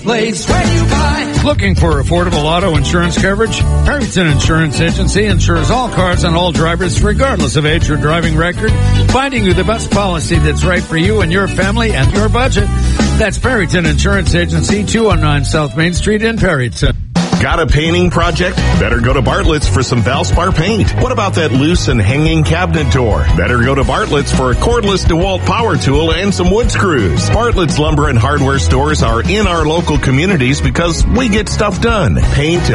place where you buy. Looking for affordable auto insurance coverage? Harrington Insurance Agency insures all cars and all drivers regardless of age or driving record, finding you the best policy that's right for you and your family and your budget. That's Harrington Insurance Agency, 219 South Main Street in Perryton. Got a painting project? Better go to Bartlett's for some Valspar paint. What about that loose and hanging cabinet door? Better go to Bartlett's for a cordless DeWalt power tool and some wood screws. Bartlett's Lumber and Hardware stores are in our local communities because we get stuff done. Paint